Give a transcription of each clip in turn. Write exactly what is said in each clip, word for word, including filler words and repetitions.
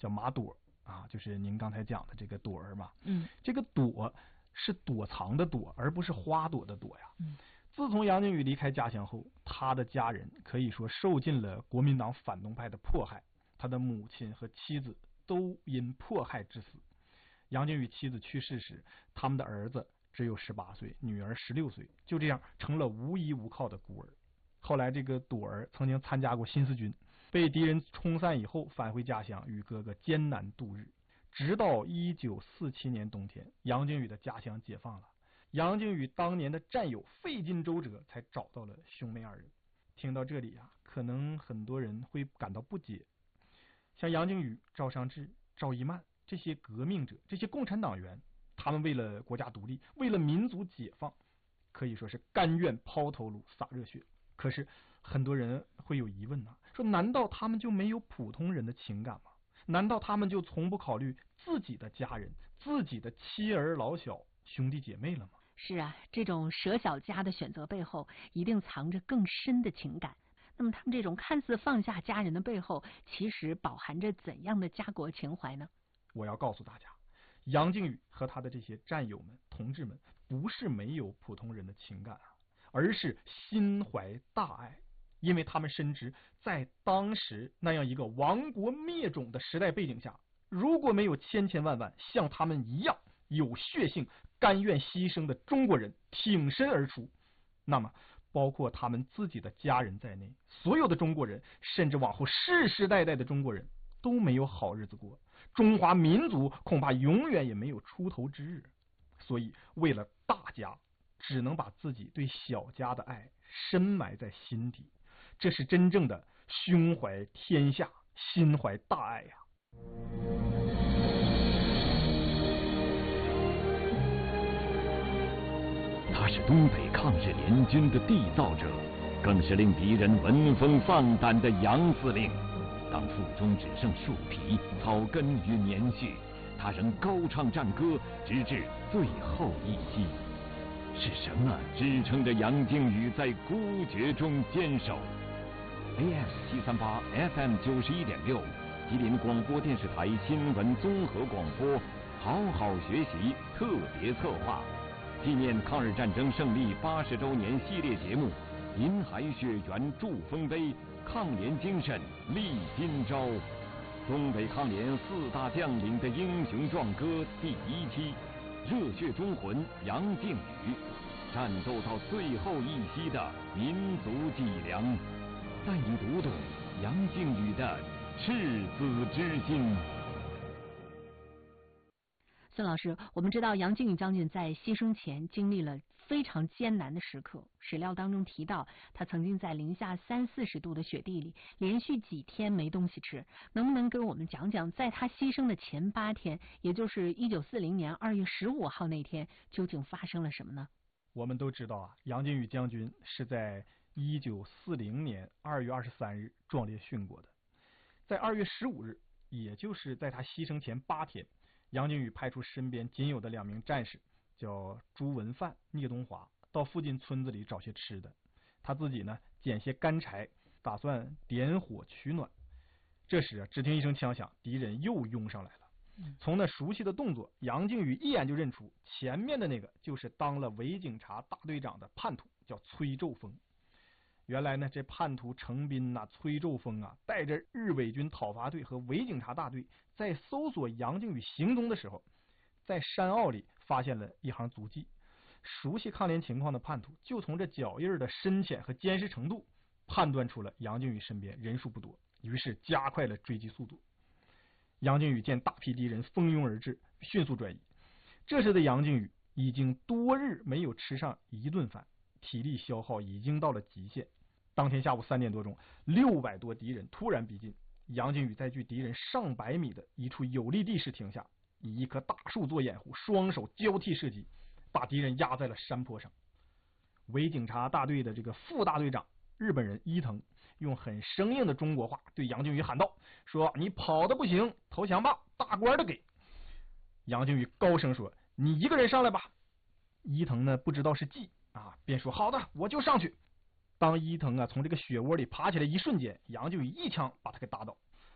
叫马朵啊，就是您刚才讲的这个朵儿嘛。 嗯， 这个朵是躲藏的躲，而不是花朵的朵呀。 嗯， 自从杨靖宇离开家乡后，他的家人可以说受尽了国民党反动派的迫害，他的母亲和妻子都因迫害致死。杨靖宇妻子去世时，他们的儿子只有十八岁，女儿十六岁，就这样成了无依无靠的孤儿。后来这个朵儿曾经参加过新四军，被敌人冲散以后返回家乡，与哥哥艰难度日。直到一九四七年冬天，杨靖宇的家乡解放了，杨靖宇当年的战友费尽周折才找到了兄妹二人。听到这里啊，可能很多人会感到不解，像杨靖宇、赵尚志、赵一曼这些革命者，这些共产党员，他们为了国家独立，为了民族解放，可以说是甘愿抛头颅洒热血。可是很多人会有疑问啊，说难道他们就没有普通人的情感吗？难道他们就从不考虑自己的家人、自己的妻儿老小、兄弟姐妹了吗？ 是啊，这种舍小家的选择背后，一定藏着更深的情感。那么他们这种看似放下家人的背后，其实饱含着怎样的家国情怀呢？ 我要告诉大家，杨靖宇和他的这些战友们、同志们，不是没有普通人的情感啊，而是心怀大爱。因为他们深知，在当时那样一个亡国灭种的时代背景下，如果没有千千万万像他们一样有血性、甘愿牺牲的中国人挺身而出，那么包括他们自己的家人在内，所有的中国人，甚至往后世世代代的中国人，都没有好日子过，中华民族恐怕永远也没有出头之日。所以为了大家，只能把自己对小家的爱深埋在心底，这是真正的胸怀天下，心怀大爱呀、啊！ 他是东北抗日联军的缔造者，更是令敌人闻风丧胆的杨司令。当腹中只剩树皮、草根与棉絮，他仍高唱战歌，直至最后一息。是什么支撑着杨靖宇在孤绝中坚守 ？A M 七三八 F M 九十一点六，吉林广播电视台新闻综合广播，好好学习特别策划，纪念抗日战争胜利八十周年系列节目《银海雪原祝丰碑》，抗联精神立今朝。东北抗联四大将领的英雄壮歌第一期。热血忠魂杨靖宇，战斗到最后一息的民族脊梁，带你读懂杨靖宇的赤子之心。 孙老师，我们知道杨靖宇将军在牺牲前经历了非常艰难的时刻，史料当中提到他曾经在零下三四十度的雪地里连续几天没东西吃，能不能跟我们讲讲在他牺牲的前八天，也就是一九四零年二月十五号那天究竟发生了什么呢？ 我们都知道啊，杨靖宇将军是在一九四零年二月二十三日壮烈殉国的。在二月十五日，也就是在他牺牲前八天，杨靖宇派出身边仅有的两名战士，叫朱文范、聂东华，到附近村子里找些吃的。他自己呢，捡些干柴，打算点火取暖。这时啊，只听一声枪响，敌人又拥上来了。从那熟悉的动作，杨靖宇一眼就认出前面的那个就是当了伪警察大队长的叛徒，叫崔胄峰。原来呢，这叛徒程斌呐、啊、崔胄峰啊，带着日伪军讨伐队和伪警察大队，在搜索杨靖宇行踪的时候，在山坳里发现了一行足迹。熟悉抗联情况的叛徒就从这脚印的深浅和坚实程度判断出了杨靖宇身边人数不多，于是加快了追击速度。杨靖宇见大批敌人蜂拥而至，迅速转移。这时的杨靖宇已经多日没有吃上一顿饭，体力消耗已经到了极限。当天下午三点多钟，六百多敌人突然逼近，杨靖宇在距敌人上百米的一处有利地势停下，以一棵大树做掩护，双手交替射击，把敌人压在了山坡上。伪警察大队的这个副大队长日本人伊藤用很生硬的中国话对杨靖宇喊道，说你跑的不行，投降吧，大官的给。杨靖宇高声说，你一个人上来吧。伊藤呢不知道是计啊，便说好的，我就上去。当伊藤啊从这个雪窝里爬起来一瞬间，杨靖宇一枪把他给打倒。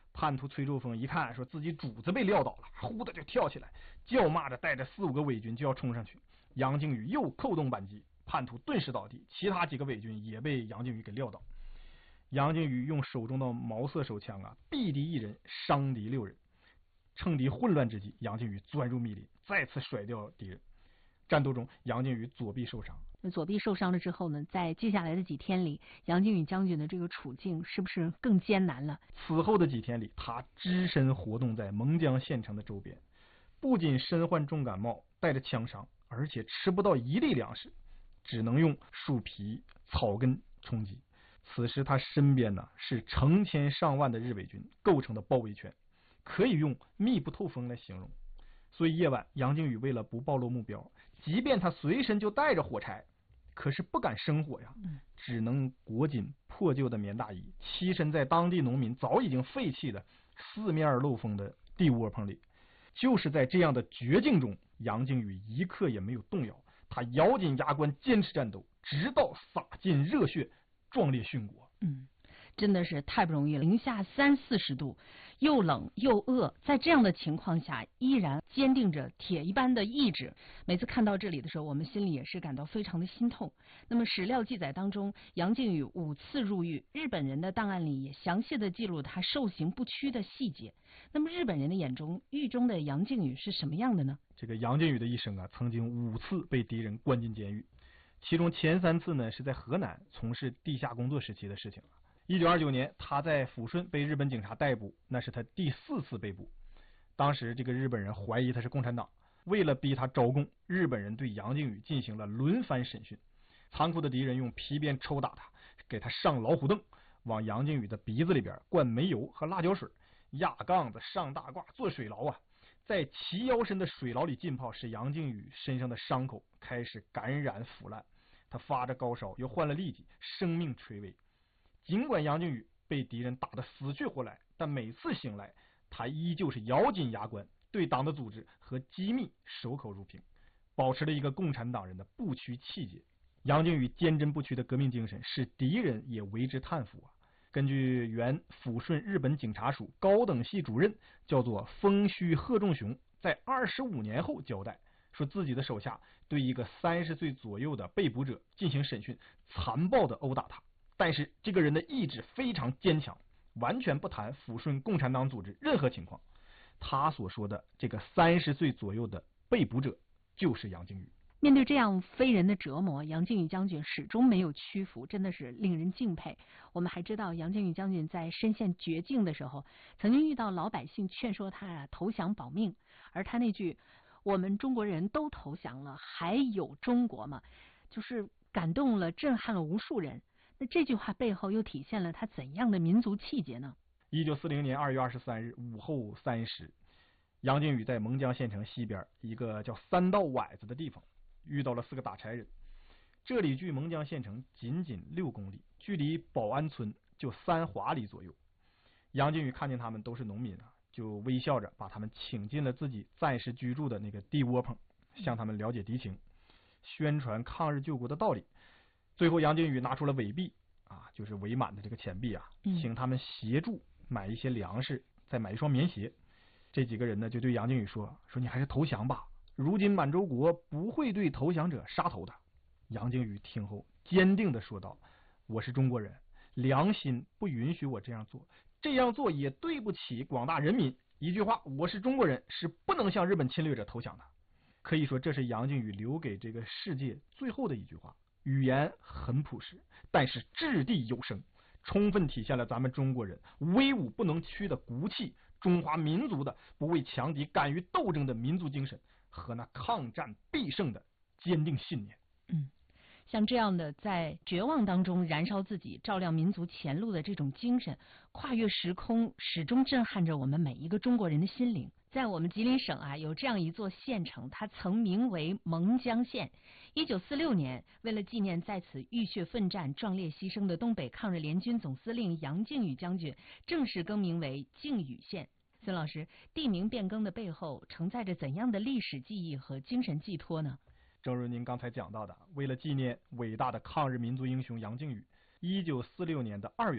叛徒崔寿丰一看说自己主子被撂倒了，呼的就跳起来，叫骂着带着四五个伪军就要冲上去。杨靖宇又扣动扳机，叛徒顿时倒地，其他几个伪军也被杨靖宇给撂倒。杨靖宇用手中的毛瑟手枪啊，毙敌一人，伤敌六人。趁敌混乱之际，杨靖宇钻入密林，再次甩掉敌人。战斗中，杨靖宇左臂受伤。 那左臂受伤了之后呢，在接下来的几天里，杨靖宇将军的这个处境是不是更艰难了？ 此后的几天里，他只身活动在蒙江县城的周边，不仅身患重感冒，带着枪伤，而且吃不到一粒粮食，只能用树皮、草根充饥。此时他身边呢是成千上万的日伪军构成的包围圈，可以用密不透风来形容。所以夜晚，杨靖宇为了不暴露目标，即便他随身就带着火柴，可是不敢生火呀，只能裹紧破旧的棉大衣，栖身在当地农民早已经废弃的四面漏风的地窝棚里。就是在这样的绝境中，杨靖宇一刻也没有动摇，他咬紧牙关坚持战斗，直到洒尽热血，壮烈殉国。 嗯，真的是太不容易了，零下三四十度，又冷又饿，在这样的情况下，依然坚定着铁一般的意志。每次看到这里的时候，我们心里也是感到非常的心痛。那么史料记载当中，杨靖宇五次入狱，日本人的档案里也详细的记录他受刑不屈的细节。那么日本人的眼中，狱中的杨靖宇是什么样的呢？ 这个杨靖宇的一生啊，曾经五次被敌人关进监狱，其中前三次呢是在河南从事地下工作时期的事情了。一九二九年，他在抚顺被日本警察逮捕，那是他第四次被捕。当时这个日本人怀疑他是共产党，为了逼他招供，日本人对杨靖宇进行了轮番审讯。残酷的敌人用皮鞭抽打他，给他上老虎凳，往杨靖宇的鼻子里边灌煤油和辣椒水，压杠子上大褂做水牢啊。在齐腰深的水牢里浸泡，使杨靖宇身上的伤口开始感染腐烂，他发着高烧，又患了痢疾，生命垂危。尽管杨靖宇被敌人打得死去活来，但每次醒来，他依旧是咬紧牙关，对党的组织和机密守口如瓶，保持了一个共产党人的不屈气节。杨靖宇坚贞不屈的革命精神，使敌人也为之叹服啊。根据原抚顺日本警察署高等系主任叫做丰须贺仲雄在二十五年后交代，说自己的手下对一个三十岁左右的被捕者进行审讯，残暴的殴打他。但是这个人的意志非常坚强，完全不谈抚顺共产党组织任何情况。他所说的这个三十岁左右的被捕者就是杨靖宇。 面对这样非人的折磨，杨靖宇将军始终没有屈服，真的是令人敬佩。我们还知道，杨靖宇将军在身陷绝境的时候，曾经遇到老百姓劝说他啊投降保命，而他那句“我们中国人都投降了，还有中国吗”，就是感动了、震撼了无数人。那这句话背后又体现了他怎样的民族气节呢？ 一九四零年二月二十三日午后三时，杨靖宇在蒙江县城西边一个叫三道崴子的地方遇到了四个打柴人。这里距蒙江县城仅仅六公里，距离保安村就三华里左右。杨靖宇看见他们都是农民啊，就微笑着把他们请进了自己暂时居住的那个地窝棚，向他们了解敌情，宣传抗日救国的道理。最后杨靖宇拿出了伪币啊，就是伪满的这个钱币啊，请他们协助买一些粮食，再买一双棉鞋。这几个人呢就对杨靖宇说说你还是投降吧，如今满洲国不会对投降者杀头的。杨靖宇听后坚定地说道，我是中国人，良心不允许我这样做，这样做也对不起广大人民。一句话，我是中国人，是不能向日本侵略者投降的。可以说这是杨靖宇留给这个世界最后的一句话。语言很朴实，但是掷地有声，充分体现了咱们中国人威武不能屈的骨气，中华民族的不畏强敌、敢于斗争的民族精神和那抗战必胜的坚定信念。 嗯，像这样的在绝望当中燃烧自己、照亮民族前路的这种精神，跨越时空，始终震撼着我们每一个中国人的心灵。在我们吉林省啊，有这样一座县城，它曾名为蒙江县。一九四六年，为了纪念在此浴血奋战、壮烈牺牲的东北抗日联军总司令杨靖宇将军，正式更名为靖宇县。孙老师，地名变更的背后承载着怎样的历史记忆和精神寄托呢？ 正如您刚才讲到的，为了纪念伟大的抗日民族英雄杨靖宇，一九四六年的二月份，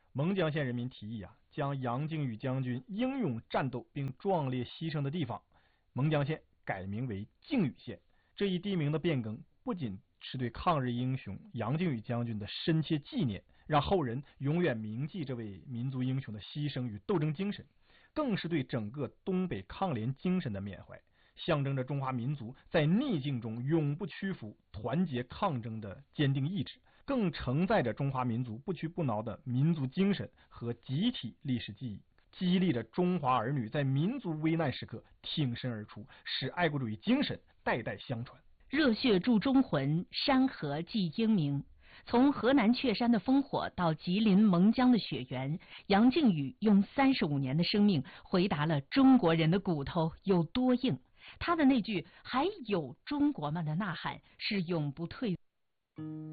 蒙江县人民提议啊，将杨靖宇将军英勇战斗并壮烈牺牲的地方蒙江县改名为靖宇县。这一地名的变更不仅是对抗日英雄杨靖宇将军的深切纪念，让后人永远铭记这位民族英雄的牺牲与斗争精神，更是对整个东北抗联精神的缅怀，象征着中华民族在逆境中永不屈服、团结抗争的坚定意志，更承载着中华民族不屈不挠的民族精神和集体历史记忆，激励着中华儿女在民族危难时刻挺身而出，使爱国主义精神代代相传。 热血铸忠魂，山河记英名。从河南确山的烽火到吉林蒙江的雪原，杨靖宇用三十五年的生命回答了中国人的骨头有多硬。他的那句还有中国吗的呐喊是永不退